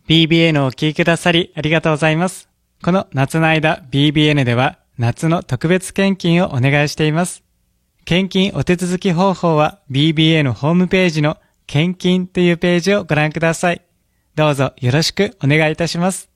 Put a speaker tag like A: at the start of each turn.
A: BBN をお聞きくださりありがとうございます。この夏の間 BBN では夏の特別献金をお願いしています。献金お手続き方法は BBN ホームページの献金というページをご覧ください。どうぞよろしくお願いいたします。